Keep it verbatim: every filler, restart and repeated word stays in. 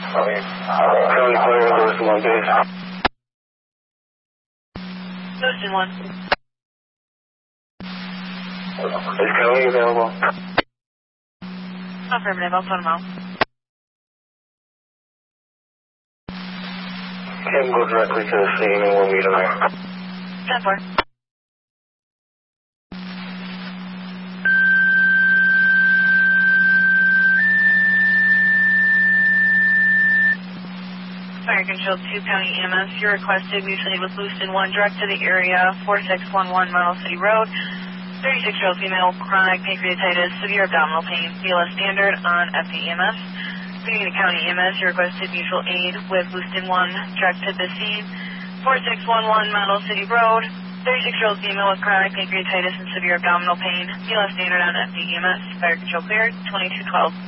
County clear, Lewiston one base. Lewiston one. Is County available? Affirmative, I'll phone them out. Can go directly to the scene and we'll meet him there. ten four. Fire Control two County E M S, you're requested mutual aid with Lewiston one, direct to the area, four six one one Model City Road. thirty-six-year-old female, chronic pancreatitis, severe abdominal pain, B L S standard on F D E M S. Beginning to County E M S, you're requested mutual aid with Lewiston one, direct to the scene, four six one one Model City Road. thirty-six-year-old female with chronic pancreatitis and severe abdominal pain, B L S standard on F D E M S. Fire Control cleared, twenty-two twelve.